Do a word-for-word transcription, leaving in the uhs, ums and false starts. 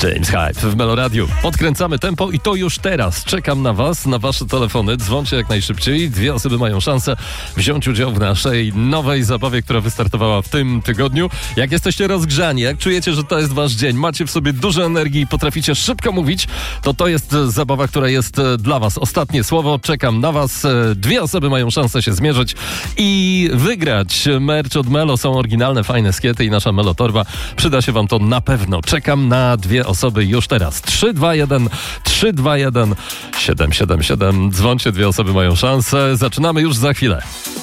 James Hype w Meloradiu. Podkręcamy tempo i to już teraz. Czekam na was, na wasze telefony. Dzwońcie jak najszybciej. Dwie osoby mają szansę wziąć udział w naszej nowej zabawie, która wystartowała w tym tygodniu. Jak jesteście rozgrzani, jak czujecie, że to jest wasz dzień, macie w sobie dużo energii i potraficie szybko mówić, to to jest zabawa, która jest dla was. Ostatnie słowo. Czekam na was. Dwie osoby mają szansę się zmierzyć i wygrać merch od Melo. Są oryginalne, fajne skiety i nasza Melo torba. Przyda się wam to na pewno. Czekam na dwie osoby już teraz. trzy dwa jeden trzy dwa jeden siedem siedem siedem. Dzwońcie, dwie osoby mają szansę. Zaczynamy już za chwilę.